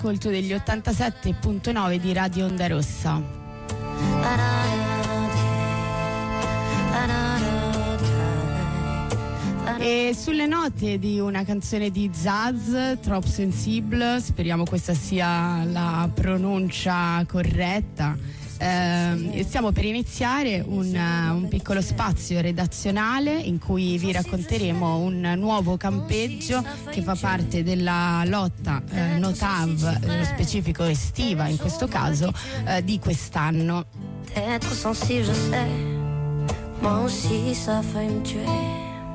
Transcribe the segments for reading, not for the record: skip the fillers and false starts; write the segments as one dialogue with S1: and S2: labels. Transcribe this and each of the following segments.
S1: all'ascolto degli 87.9 di Radio Onda Rossa. E sulle note di una canzone di Zaz, Trop Sensible, speriamo questa sia la pronuncia corretta. Stiamo per iniziare un piccolo spazio redazionale in cui vi racconteremo un nuovo campeggio che fa parte della lotta Notav, nello specifico estiva in questo caso, di quest'anno.
S2: Être sensible, je sais, moi aussi ça fait me tuer.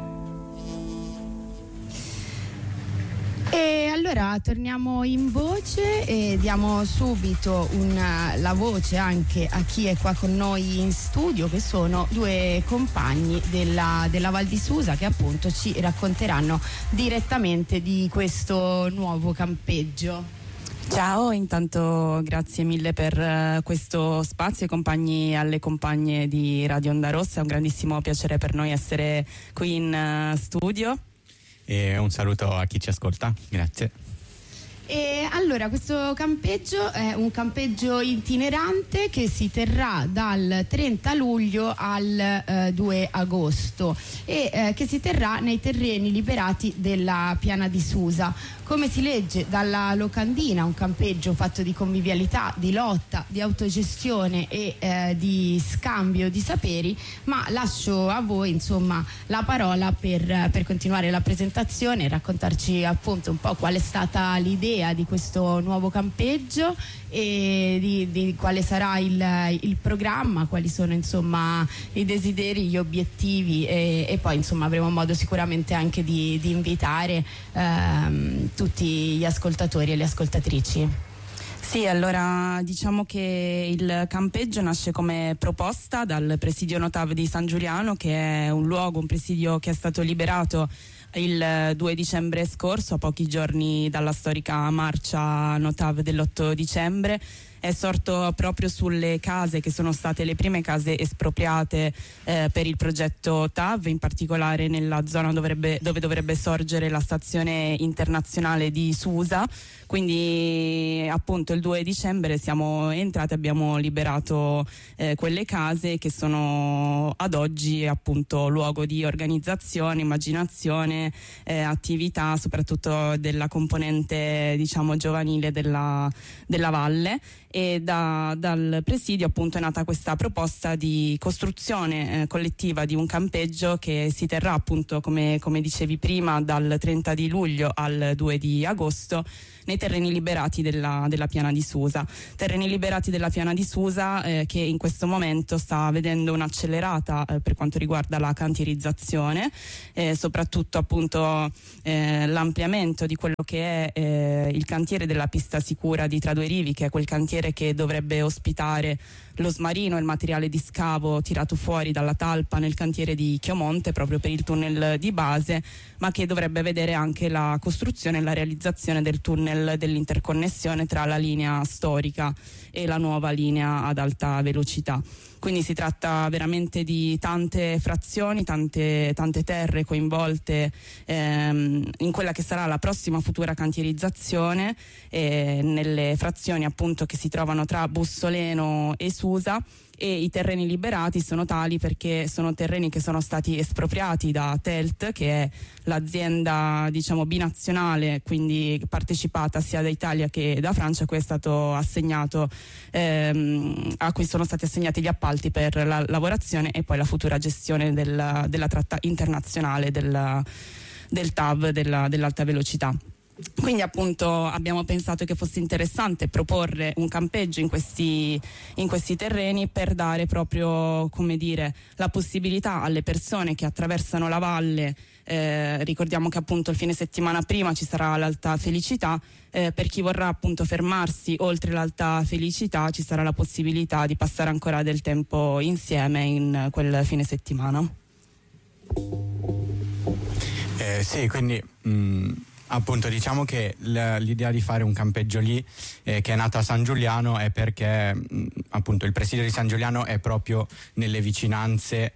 S1: E allora torniamo in voce e diamo subito la voce anche a chi è qua con noi in studio, che sono due compagni della Val di Susa, che appunto ci racconteranno direttamente di questo nuovo campeggio.
S3: Ciao, intanto grazie mille per questo spazio, compagni alle compagne di Radio Onda Rossa, è un grandissimo piacere per noi essere qui in studio.
S4: E un saluto a chi ci ascolta, grazie.
S1: E allora questo campeggio è un campeggio itinerante che si terrà dal 30 luglio al 2 agosto e che si terrà nei terreni liberati della Piana di Susa. Come si legge dalla locandina, un campeggio fatto di convivialità, di lotta, di autogestione e di scambio di saperi, ma lascio a voi insomma la parola per continuare la presentazione e raccontarci appunto un po' qual è stata l'idea di questo nuovo campeggio e di quale sarà il programma, quali sono insomma i desideri, gli obiettivi e poi insomma avremo modo sicuramente anche di invitare tutti gli ascoltatori e le ascoltatrici.
S3: Sì, allora diciamo che il campeggio nasce come proposta dal presidio Notav di San Giuliano, che è un presidio che è stato liberato il 2 dicembre scorso, a pochi giorni dalla storica marcia Notav dell'8 dicembre. È sorto proprio sulle case che sono state le prime case espropriate per il progetto TAV, in particolare nella zona dove dovrebbe sorgere la stazione internazionale di Susa. Quindi appunto il 2 dicembre siamo entrati, abbiamo liberato quelle case che sono ad oggi appunto luogo di organizzazione, immaginazione, attività soprattutto della componente diciamo giovanile della valle. E dal presidio appunto è nata questa proposta di costruzione collettiva di un campeggio che si terrà appunto come dicevi prima dal 30 di luglio al 2 di agosto nei terreni liberati della Piana di Susa. Terreni liberati della Piana di Susa che in questo momento sta vedendo un'accelerata per quanto riguarda la cantierizzazione, soprattutto appunto l'ampliamento di quello che è il cantiere della pista sicura di Tra Due Rivi, che è quel cantiere che dovrebbe ospitare lo smarino e il materiale di scavo tirato fuori dalla talpa nel cantiere di Chiomonte proprio per il tunnel di base, ma che dovrebbe vedere anche la costruzione e la realizzazione del tunnel dell'interconnessione tra la linea storica e la nuova linea ad alta velocità. Quindi si tratta veramente di tante frazioni, tante terre coinvolte in quella che sarà la prossima futura cantierizzazione, nelle frazioni appunto che si trovano tra Bussoleno e Susa. E i terreni liberati sono tali perché sono terreni che sono stati espropriati da Telt, che è l'azienda diciamo binazionale, quindi partecipata sia da Italia che da Francia, a cui è stato assegnato a cui sono stati assegnati gli appalti per la lavorazione e poi la futura gestione della tratta internazionale del TAV dell'alta velocità. Quindi appunto abbiamo pensato che fosse interessante proporre un campeggio in questi terreni per dare proprio, come dire, la possibilità alle persone che attraversano la valle, ricordiamo che appunto il fine settimana prima ci sarà l'Alta Felicità, per chi vorrà appunto fermarsi oltre l'Alta Felicità ci sarà la possibilità di passare ancora del tempo insieme in quel fine settimana.
S4: Sì, quindi appunto diciamo che l'idea di fare un campeggio lì che è nata a San Giuliano è perché appunto il presidio di San Giuliano è proprio nelle vicinanze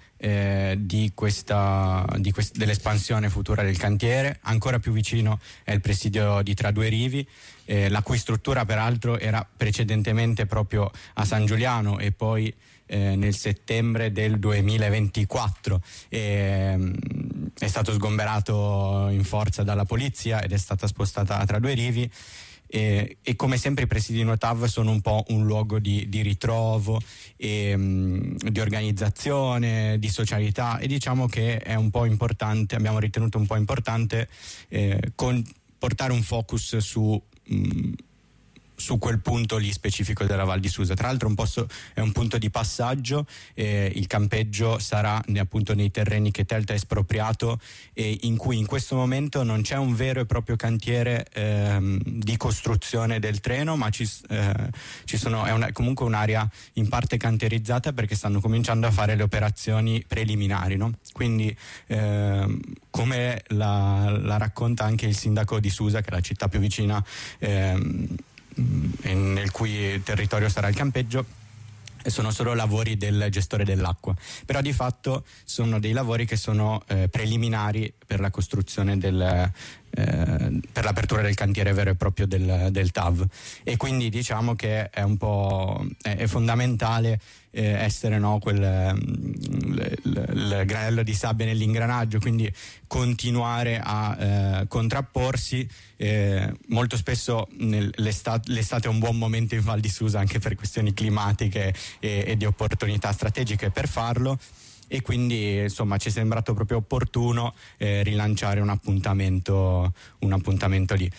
S4: dell'espansione futura del cantiere. Ancora più vicino è il presidio di Tra Due Rivi la cui struttura peraltro era precedentemente proprio a San Giuliano e poi nel settembre del 2024 è stato sgomberato in forza dalla polizia ed è stata spostata tra due rivi. E come sempre i presidi Notav sono un po' un luogo di ritrovo e di organizzazione, di socialità, e diciamo che è un po' importante, abbiamo ritenuto un po' importante portare un focus su quel punto lì specifico della Val di Susa. Tra l'altro è un punto di passaggio, il campeggio sarà appunto nei terreni che Telta ha espropriato e in cui in questo momento non c'è un vero e proprio cantiere di costruzione del treno, ma è comunque un'area in parte cantierizzata perché stanno cominciando a fare le operazioni preliminari, no? Quindi come la racconta anche il sindaco di Susa, che è la città più vicina nel cui territorio sarà il campeggio, sono solo lavori del gestore dell'acqua, però di fatto sono dei lavori che sono preliminari per la costruzione per l'apertura del cantiere vero e proprio del TAV, e quindi diciamo che è un po' è fondamentale essere il granello di sabbia nell'ingranaggio, quindi continuare a contrapporsi. Molto spesso l'estate è un buon momento in Val di Susa anche per questioni climatiche e di opportunità strategiche per farlo, e quindi insomma ci è sembrato proprio opportuno rilanciare un appuntamento lì.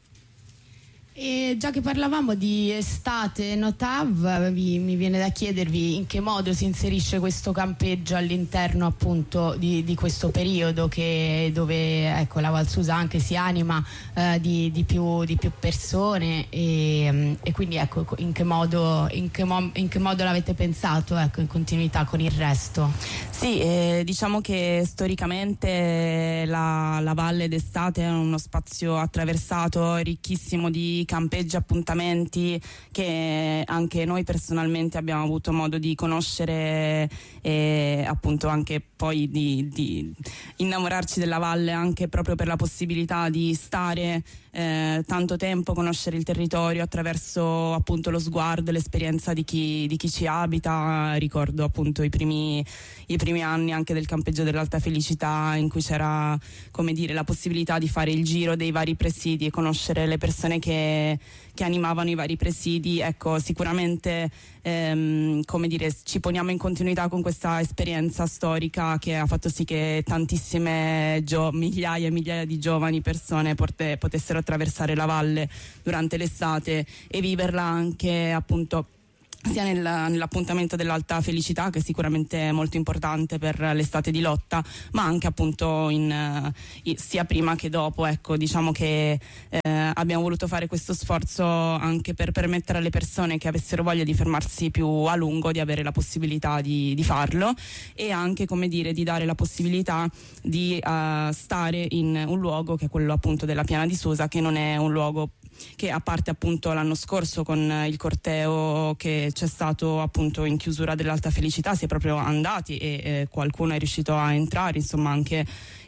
S1: E già che parlavamo di estate Notav, mi viene da chiedervi in che modo si inserisce questo campeggio all'interno appunto di questo periodo dove ecco, la Val Susa anche si anima di più persone, e quindi ecco in che modo l'avete pensato, ecco, in continuità con il resto?
S3: Sì, diciamo che storicamente la Valle d'Estate è uno spazio attraversato, ricchissimo di campeggi, appuntamenti che anche noi personalmente abbiamo avuto modo di conoscere, e appunto anche poi di innamorarci della valle, anche proprio per la possibilità di stare tanto tempo, conoscere il territorio attraverso appunto lo sguardo, l'esperienza di chi ci abita. Ricordo appunto i primi anni anche del campeggio dell'Alta Felicità, in cui c'era, come dire, la possibilità di fare il giro dei vari presidi e conoscere le persone che animavano i vari presidi. Ecco, sicuramente come dire, ci poniamo in continuità con questa esperienza storica che ha fatto sì che tantissime migliaia e migliaia di giovani persone potessero attraversare la valle durante l'estate e viverla anche appunto sia nell'appuntamento dell'Alta Felicità, che sicuramente è molto importante per l'estate di Lotta, ma anche appunto sia prima che dopo. Ecco, diciamo che abbiamo voluto fare questo sforzo anche per permettere alle persone che avessero voglia di fermarsi più a lungo di avere la possibilità di farlo, e anche, come dire, di dare la possibilità di stare in un luogo che è quello appunto della Piana di Susa, che non è un luogo che, a parte appunto l'anno scorso con il corteo che c'è stato appunto in chiusura dell'Alta Felicità, si è proprio andati e qualcuno è riuscito a entrare insomma anche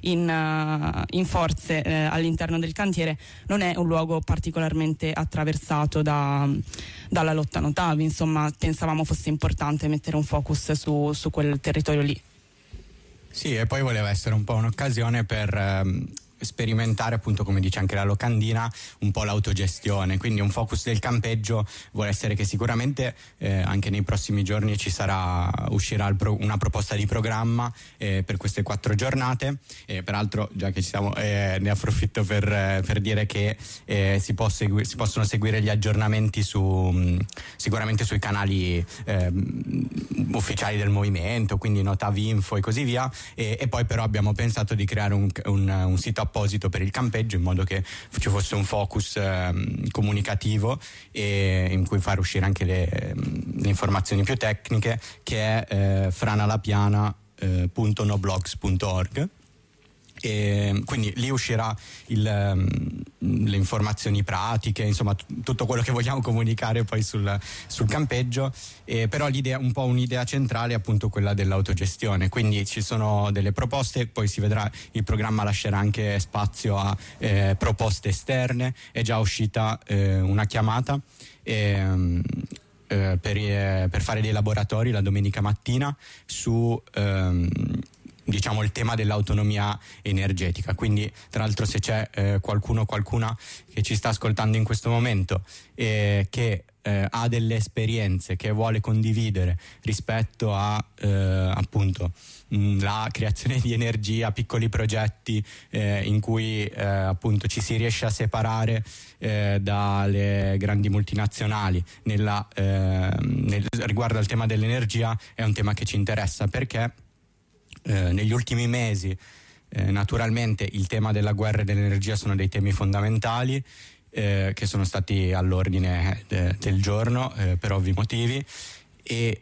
S3: in forze all'interno del cantiere, non è un luogo particolarmente attraversato dalla lotta Notav. Insomma, pensavamo fosse importante mettere un focus su quel territorio lì.
S4: Sì, e poi voleva essere un po' un'occasione per sperimentare, appunto, come dice anche la locandina, un po' l'autogestione. Quindi un focus del campeggio vuole essere che sicuramente anche nei prossimi giorni uscirà una proposta di programma per queste 4 giornate. Peraltro, già che ci siamo, ne approfitto per dire che si possono seguire gli aggiornamenti sicuramente sui canali ufficiali del movimento, quindi Notav Info e così via, e poi però abbiamo pensato di creare un sito apposito per il campeggio, in modo che ci fosse un focus comunicativo e in cui far uscire anche le informazioni più tecniche, che è franalapiana.noblogs.org. E quindi lì uscirà le informazioni pratiche, insomma tutto quello che vogliamo comunicare poi sul campeggio, però un'idea centrale è appunto quella dell'autogestione, quindi ci sono delle proposte, poi si vedrà, il programma lascerà anche spazio a proposte esterne. È già uscita una chiamata per fare dei laboratori la domenica mattina su diciamo il tema dell'autonomia energetica, quindi tra l'altro se c'è qualcuno che ci sta ascoltando in questo momento che ha delle esperienze che vuole condividere rispetto a appunto la creazione di energia, piccoli progetti in cui appunto ci si riesce a separare dalle grandi multinazionali riguardo al tema dell'energia, è un tema che ci interessa perché negli ultimi mesi naturalmente il tema della guerra e dell'energia sono dei temi fondamentali che sono stati all'ordine del giorno per ovvi motivi e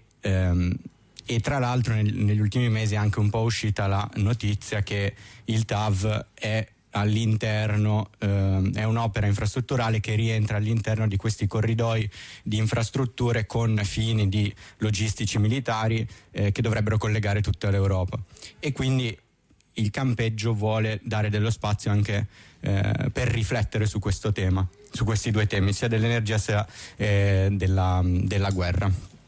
S4: tra l'altro negli ultimi mesi è anche un po' uscita la notizia che il TAV è all'interno, è un'opera infrastrutturale che rientra all'interno di questi corridoi di infrastrutture con fini di logistici militari che dovrebbero collegare tutta l'Europa, e quindi il campeggio vuole dare dello spazio anche per riflettere su questo tema, su questi due temi, sia dell'energia sia della guerra.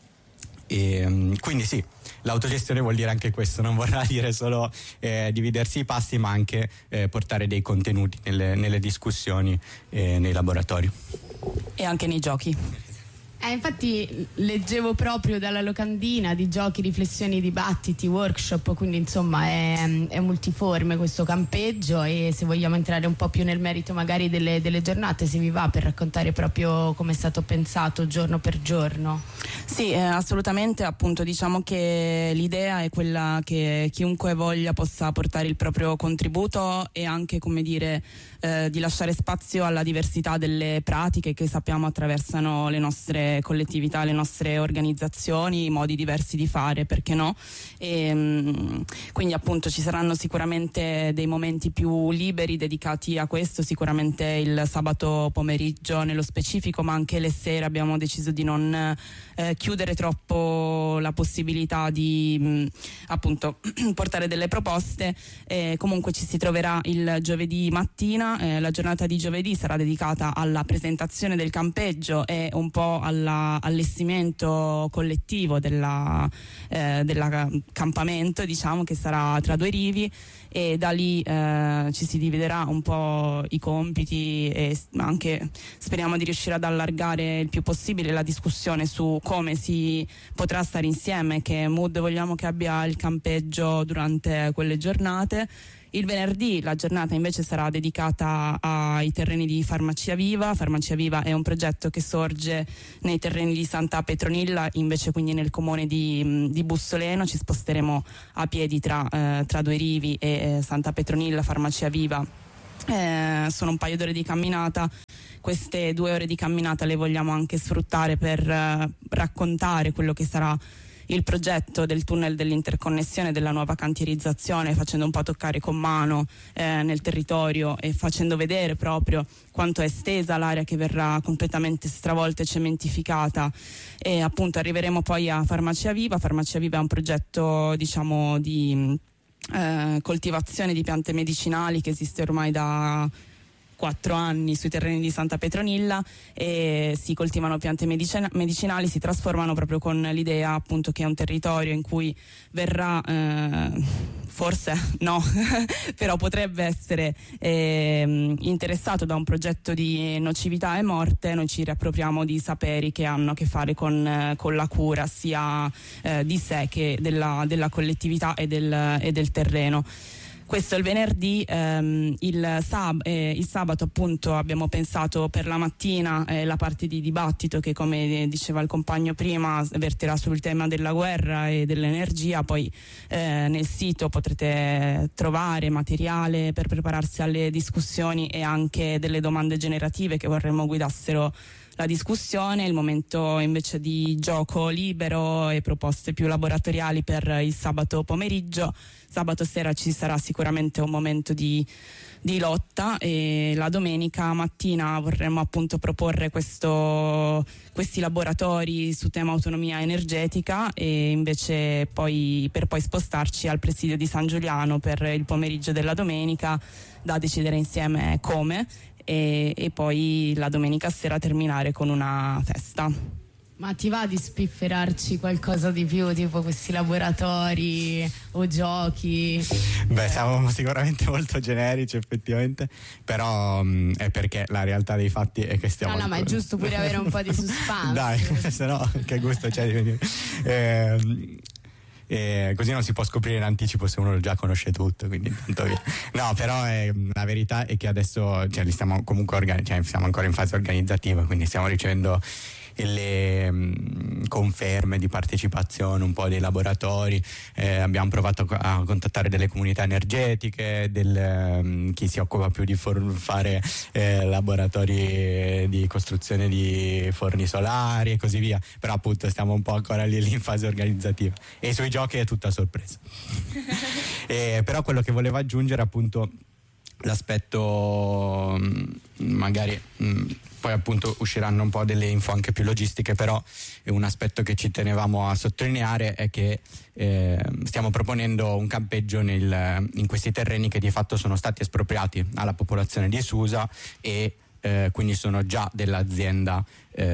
S4: E quindi sì, l'autogestione vuol dire anche questo, non vorrà dire solo dividersi i pasti, ma anche portare dei contenuti nelle discussioni nei laboratori
S3: e anche nei giochi.
S1: Infatti leggevo proprio dalla locandina di giochi, riflessioni, dibattiti, workshop, quindi insomma è multiforme questo campeggio, e se vogliamo entrare un po' più nel merito magari delle giornate, se vi va, per raccontare proprio come è stato pensato giorno per giorno.
S3: Sì, assolutamente, appunto diciamo che l'idea è quella che chiunque voglia possa portare il proprio contributo e anche, come dire, di lasciare spazio alla diversità delle pratiche che sappiamo attraversano le nostre collettività, le nostre organizzazioni, i modi diversi di fare, perché no? E quindi appunto ci saranno sicuramente dei momenti più liberi dedicati a questo, sicuramente il sabato pomeriggio nello specifico, ma anche le sere abbiamo deciso di non chiudere troppo la possibilità di appunto portare delle proposte. Comunque ci si troverà il giovedì mattina, la giornata di giovedì sarà dedicata alla presentazione del campeggio e un po' all'allestimento collettivo della campamento, diciamo, che sarà tra Due Rivi, e da lì ci si dividerà un po' i compiti e anche speriamo di riuscire ad allargare il più possibile la discussione su come si potrà stare insieme, che mood vogliamo che abbia il campeggio durante quelle giornate. Il venerdì la giornata invece sarà dedicata ai terreni di Farmacia Viva. Farmacia Viva è un progetto che sorge nei terreni di Santa Petronilla, invece quindi nel comune di Bussoleno. Ci sposteremo a piedi tra Due Rivi e Santa Petronilla, Farmacia Viva. Sono un paio d'ore di camminata. Queste 2 ore di camminata le vogliamo anche sfruttare per raccontare quello che sarà il progetto del tunnel dell'interconnessione, della nuova cantierizzazione, facendo un po' toccare con mano nel territorio e facendo vedere proprio quanto è estesa l'area che verrà completamente stravolta e cementificata. E appunto arriveremo poi a Farmacia Viva. Farmacia Viva è un progetto, diciamo, di coltivazione di piante medicinali che esiste ormai da 4 anni sui terreni di Santa Petronilla, e si coltivano piante medicinali, si trasformano proprio con l'idea appunto che è un territorio in cui verrà forse no però potrebbe essere interessato da un progetto di nocività e morte. Noi ci riappropriamo di saperi che hanno a che fare con la cura sia di sé che della collettività e del terreno. Questo è il venerdì. Il sabato appunto abbiamo pensato per la mattina la parte di dibattito che, come diceva il compagno prima, verterà sul tema della guerra e dell'energia. Poi nel sito potrete trovare materiale per prepararsi alle discussioni e anche delle domande generative che vorremmo guidassero la discussione, il momento invece di gioco libero e proposte più laboratoriali per il sabato pomeriggio. Sabato sera ci sarà sicuramente un momento di lotta, e la domenica mattina vorremmo appunto proporre questi laboratori su tema autonomia energetica, e invece poi spostarci al presidio di San Giuliano per il pomeriggio della domenica, da decidere insieme come, e poi la domenica sera terminare con una festa.
S1: Ma ti va di spifferarci qualcosa di più, tipo questi laboratori o giochi?
S4: Beh, siamo sicuramente molto generici effettivamente, però è perché la realtà dei fatti è che stiamo...
S1: No, ma è giusto pure avere un po' di suspense.
S4: Dai, se no che gusto c'è di venire. Così non si può scoprire in anticipo se uno già conosce tutto, quindi tanto via. No, però la verità è che adesso li stiamo comunque siamo ancora in fase organizzativa, quindi stiamo ricevendo le conferme di partecipazione un po' dei laboratori. Abbiamo provato a contattare delle comunità energetiche, chi si occupa più di fare laboratori di costruzione di forni solari e così via, però appunto stiamo un po' ancora lì in fase organizzativa, e sui giochi è tutta sorpresa. Però quello che volevo aggiungere appunto l'aspetto, magari poi appunto usciranno un po' delle info anche più logistiche, però un aspetto che ci tenevamo a sottolineare è che stiamo proponendo un campeggio in questi terreni che di fatto sono stati espropriati alla popolazione di Susa, e quindi sono già dell'azienda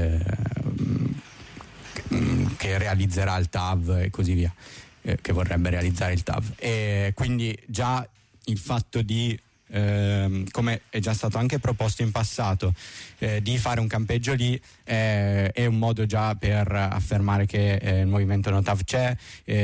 S4: che realizzerà il TAV e così via, che vorrebbe realizzare il TAV, e quindi già il fatto di come è già stato anche proposto in passato, di fare un campeggio lì è un modo già per affermare che il movimento No TAV c'è,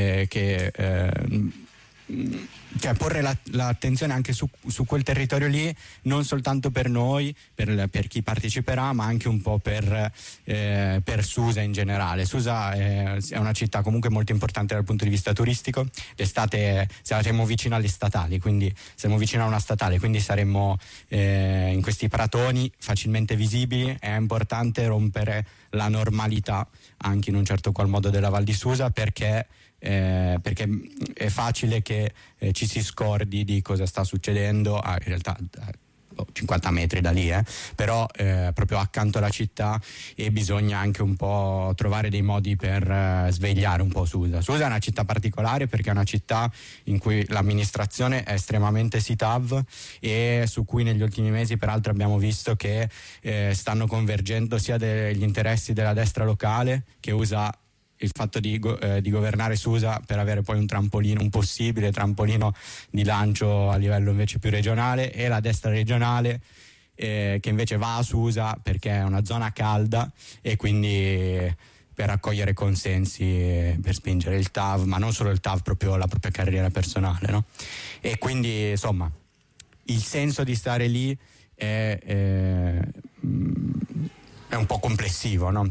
S4: cioè porre l'attenzione anche su quel territorio lì, non soltanto per noi, per chi parteciperà, ma anche un po' per Susa in generale. Susa è una città comunque molto importante dal punto di vista turistico. L'estate siamo vicino alle statali, quindi siamo vicino a una statale, quindi saremmo in questi pratoni facilmente visibili. È importante rompere la normalità anche in un certo qual modo della Val di Susa, perché è facile che ci si scordi di cosa sta succedendo in realtà 50 metri da lì, però proprio accanto alla città, e bisogna anche un po' trovare dei modi per svegliare un po' Susa. Susa è una città particolare perché è una città in cui l'amministrazione è estremamente sì-TAV, e su cui negli ultimi mesi peraltro abbiamo visto che stanno convergendo sia degli interessi della destra locale, che usa il fatto di governare Susa per avere poi un possibile trampolino di lancio a livello invece più regionale, e la destra regionale che invece va a Susa perché è una zona calda, e quindi per raccogliere consensi, per spingere il TAV, ma non solo il TAV, proprio la propria carriera personale, no? E quindi insomma il senso di stare lì è un po' complessivo, no?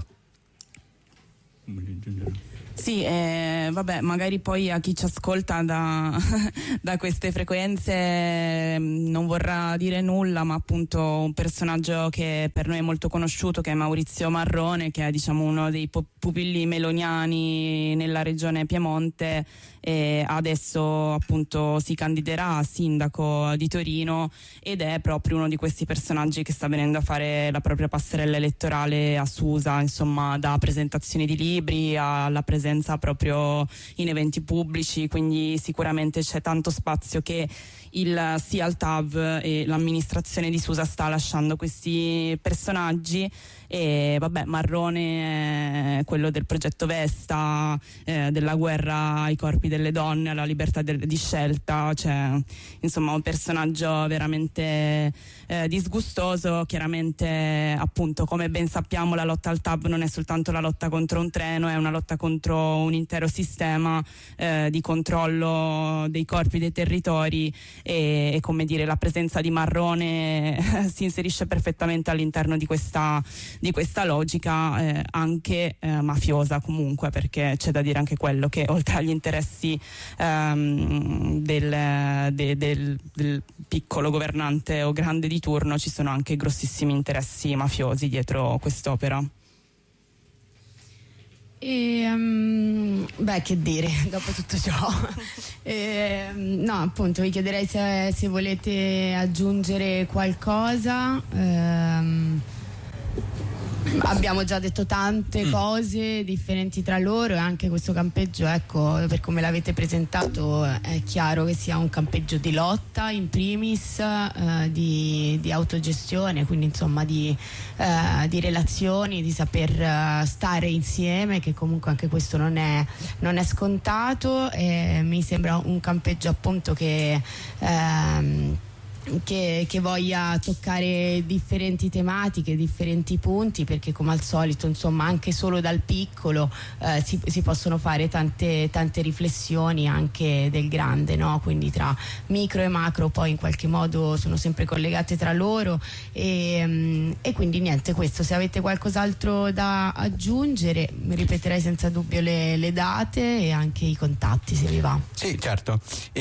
S3: Sì, vabbè, magari poi a chi ci ascolta da queste frequenze non vorrà dire nulla, ma appunto un personaggio che per noi è molto conosciuto, che è Maurizio Marrone, che è diciamo uno dei pupilli meloniani nella regione Piemonte, e adesso appunto si candiderà a sindaco di Torino, ed è proprio uno di questi personaggi che sta venendo a fare la propria passerella elettorale a Susa, insomma, da presentazioni di libri alla presenza proprio in eventi pubblici, quindi sicuramente c'è tanto spazio che il sì al TAV e l'amministrazione di Susa sta lasciando questi personaggi. E vabbè, Marrone è quello del progetto Vesta, della guerra ai corpi delle donne, alla libertà di scelta, cioè insomma un personaggio veramente disgustoso. Chiaramente appunto, come ben sappiamo, la lotta al TAV non è soltanto la lotta contro un trend, terreno, è una lotta contro un intero sistema di controllo dei corpi, dei territori, e come dire, la presenza di Marrone si inserisce perfettamente all'interno di questa logica anche mafiosa, comunque, perché c'è da dire anche quello che oltre agli interessi del piccolo governante o grande di turno ci sono anche grossissimi interessi mafiosi dietro quest'opera.
S1: Beh, che dire dopo tutto ciò. No, appunto, vi chiederei se volete aggiungere qualcosa. Abbiamo già detto tante cose differenti tra loro, e anche questo campeggio, ecco, per come l'avete presentato, è chiaro che sia un campeggio di lotta in primis, di autogestione, quindi insomma di relazioni, di saper stare insieme, che comunque anche questo non è scontato. Mi sembra un campeggio appunto che voglia toccare differenti tematiche, differenti punti, perché come al solito, insomma, anche solo dal piccolo si possono fare tante riflessioni anche del grande, no? Quindi tra micro e macro poi in qualche modo sono sempre collegate tra loro, e quindi niente, questo. Se avete qualcos'altro da aggiungere, ripeterei senza dubbio le date e anche i contatti, se vi va.
S4: Sì, certo.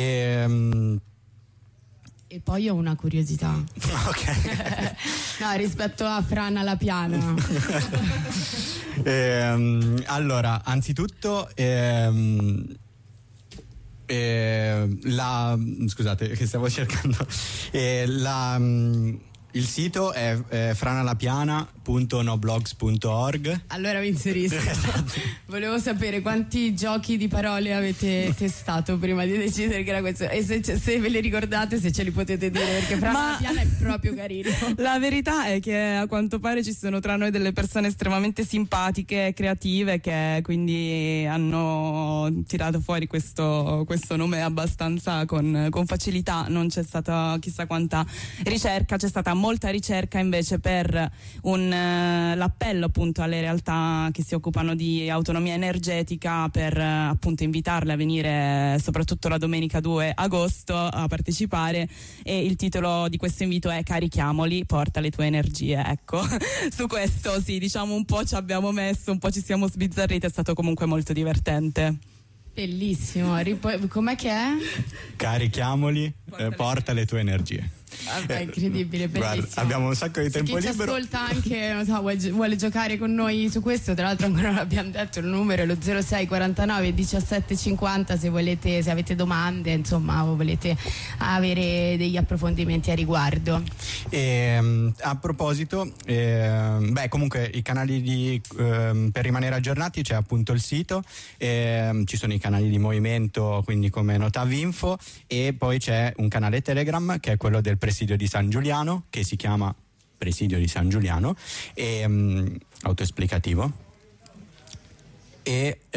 S1: E poi ho una curiosità.
S4: Ok.
S1: No, rispetto a Frana la Piana.
S4: Allora, anzitutto scusate che stavo cercando il sito è franalapiana.noblogs.org.
S1: Allora vi inserisco. Volevo sapere quanti giochi di parole avete testato prima di decidere che era questo, e se ve li ricordate, se ce li potete dire, perché Franalapiana è proprio carino.
S3: La verità è che a quanto pare ci sono tra noi delle persone estremamente simpatiche e creative, che quindi hanno tirato fuori questo nome abbastanza con facilità. Non c'è stata chissà quanta ricerca, c'è stata molta ricerca invece per l'appello appunto alle realtà che si occupano di autonomia energetica, per appunto invitarle a venire soprattutto la domenica 2 agosto a partecipare, e il titolo di questo invito è "Carichiamoli, porta le tue energie". Ecco, su questo sì, diciamo un po' ci abbiamo messo, un po' ci siamo sbizzarriti, è stato comunque molto divertente.
S1: Bellissimo. Com'è che è?
S4: Carichiamoli, porta le tue energie.
S1: Vabbè, incredibile, bellissimo.
S4: Guarda, abbiamo un sacco di tempo
S1: libero. Chi ci ascolta anche, non so, vuole giocare con noi su questo, tra l'altro ancora non abbiamo detto il numero, è lo 06 49 17 50, se avete domande, insomma, o volete avere degli approfondimenti a riguardo.
S4: A proposito, comunque i canali per rimanere aggiornati, c'è appunto il sito, ci sono i canali di movimento, quindi come Notavinfo, e poi c'è un canale Telegram che è quello del Presidio di San Giuliano, che si chiama Presidio di San Giuliano, autoesplicativo, e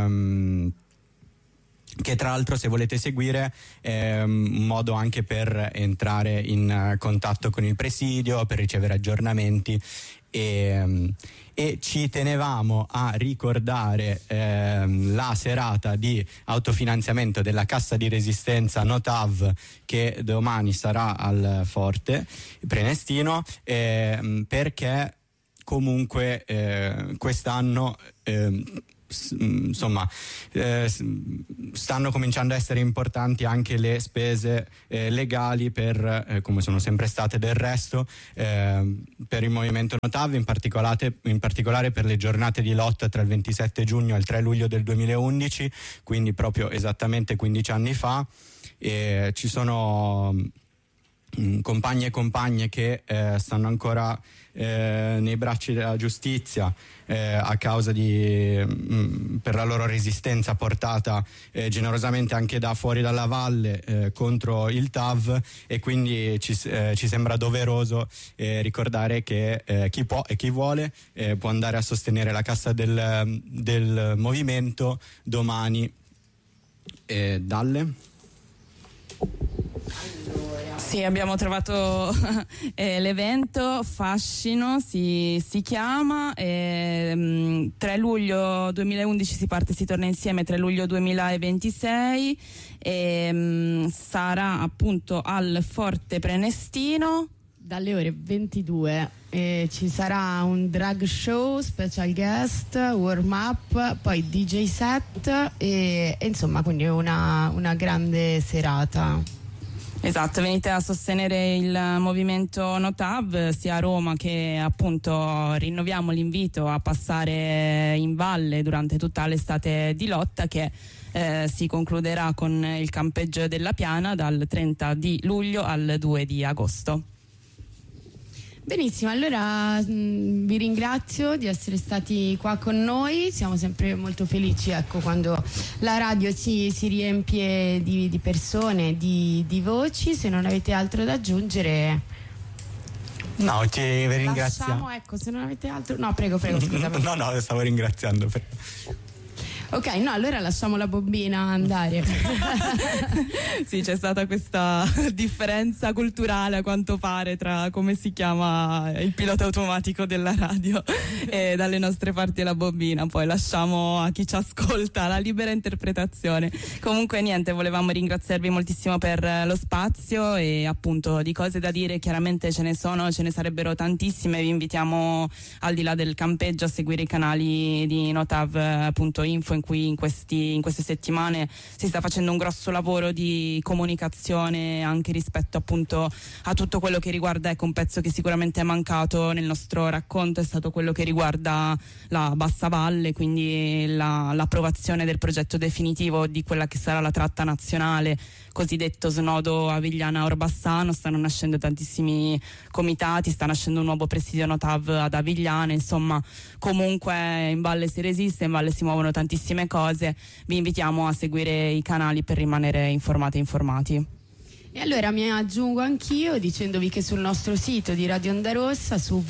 S4: che tra l'altro, se volete seguire, è un modo anche per entrare in contatto con il Presidio, per ricevere aggiornamenti, e ci tenevamo a ricordare la serata di autofinanziamento della Cassa di Resistenza Notav, che domani sarà al Forte Prenestino, perché comunque quest'anno insomma stanno cominciando a essere importanti anche le spese legali per, come sono sempre state del resto, per il movimento Notav, in particolare per le giornate di lotta tra il 27 giugno e il 3 luglio del 2011, quindi proprio esattamente 15 anni fa. Ci sono compagni e compagne che stanno ancora nei bracci della giustizia a causa per la loro resistenza portata generosamente anche da fuori dalla valle contro il TAV, e quindi ci sembra doveroso ricordare che chi può e chi vuole può andare a sostenere la cassa del movimento domani. Dalle?
S3: Sì, abbiamo trovato l'evento Fascino, si chiama, 3 luglio 2011 si parte, si torna insieme 3 luglio 2026 e sarà appunto al Forte Prenestino
S1: dalle ore 22. Ci sarà un drag show, special guest, warm up, poi DJ set e insomma quindi una grande serata.
S3: Esatto, venite a sostenere il movimento Notav sia a Roma, che appunto rinnoviamo l'invito a passare in valle durante tutta l'estate di lotta, che si concluderà con il campeggio della Piana dal 30 di luglio al 2 di agosto.
S1: Benissimo, allora vi ringrazio di essere stati qua con noi, siamo sempre molto felici, ecco, quando la radio si riempie di persone, di voci. Se non avete altro da aggiungere,
S4: no, vi ringraziamo.
S1: Lasciamo, ecco, se non avete altro, no, prego, scusami.
S4: No, stavo ringraziando.
S1: Ok, no, allora lasciamo la bobina andare.
S3: Sì, c'è stata questa differenza culturale a quanto pare tra come si chiama il pilota automatico della radio e dalle nostre parti la bobina. Poi lasciamo a chi ci ascolta la libera interpretazione. Comunque niente, volevamo ringraziarvi moltissimo per lo spazio e appunto di cose da dire chiaramente ce ne sarebbero tantissime. Vi invitiamo, al di là del campeggio, a seguire i canali di notav.info, in cui in queste settimane si sta facendo un grosso lavoro di comunicazione anche rispetto appunto a tutto quello che riguarda, ecco, un pezzo che sicuramente è mancato nel nostro racconto è stato quello che riguarda la Bassa Valle, quindi l'approvazione del progetto definitivo di quella che sarà la tratta nazionale, cosiddetto snodo Avigliana-Orbassano. Stanno nascendo tantissimi comitati, sta nascendo un nuovo presidio Notav ad Avigliana, insomma comunque in valle si resiste, in valle si muovono tantissime cose. Vi invitiamo a seguire i canali per rimanere informati e informati.
S1: E allora mi aggiungo anch'io dicendovi che sul nostro sito di Radio Onda Rossa, su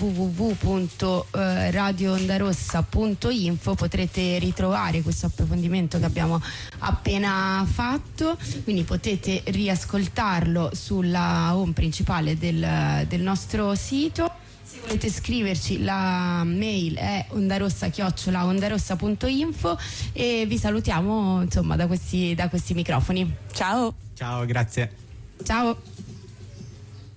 S1: www.radioondarossa.info, potrete ritrovare questo approfondimento che abbiamo appena fatto, quindi potete riascoltarlo sulla home principale del nostro sito. Se volete scriverci, la mail è ondarossa@ondarossa.info e vi salutiamo insomma da questi microfoni.
S3: Ciao.
S4: Ciao, grazie.
S1: Ciao.